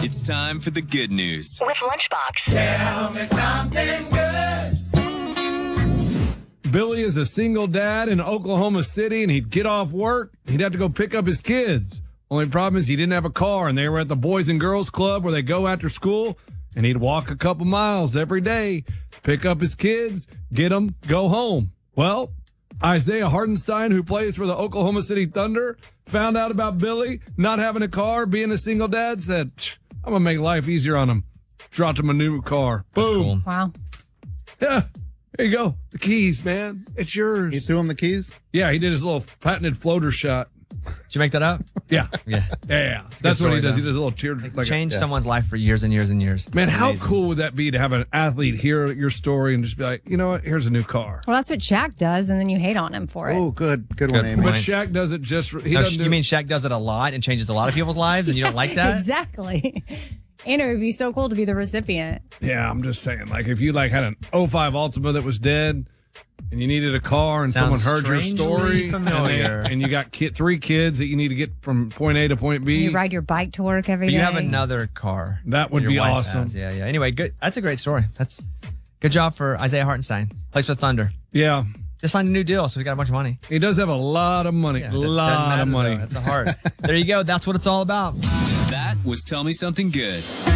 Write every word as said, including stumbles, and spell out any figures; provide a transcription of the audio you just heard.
It's time for the good news with Lunchbox. Tell me something good. Billy is a single dad in Oklahoma City, and he'd get off work. He'd have to go pick up his kids. Only problem is he didn't have a car, and they were at the Boys and Girls Club where they go after school, and he'd walk a couple miles every day, pick up his kids, get them, go home. Well, Isaiah Hartenstein, who plays for the Oklahoma City Thunder, found out about Billy not having a car, being a single dad, said, I'm going to make life easier on him. Dropped him a new car. That's Boom. cool. Wow. Yeah. There you go. The keys, man. It's yours. He threw him the keys? Yeah, he did his little patented floater shot. Did you make that up? Yeah. Yeah. Yeah, yeah. a good That's what he story, does. though. He does a little tear. Like Change a, someone's life for years and years and years. Man, how Amazing. cool would that be to have an athlete hear your story and just be like, you know what? Here's a new car. Well, that's what Shaq does, and then you hate on him for it. Oh, good. Good, Good one, Amy. But point. Shaq does it just for, he No, doesn't you do mean Shaq does it a lot and changes a lot of people's lives, and you don't like that? Exactly. And it would be so cool to be the recipient. Yeah, I'm just saying. Like, if you like had an oh five Altima that was dead and you needed a car and Sounds someone heard your strangely story familiar. And, they- and you got ki- three kids that you need to get from point A to point B. You ride your bike to work every But day. you have another car. That would your be wife awesome. has. Yeah, yeah. Anyway, good. That's a great story. That's good job for Isaiah Hartenstein. Plays for Thunder. Yeah. Just signed a new deal, so he's got a bunch of money. He does have a lot of money. Yeah, a it doesn't lot matter, of money. though. That's a heart. There you go. That's what it's all about. That was Tell Me Something Good.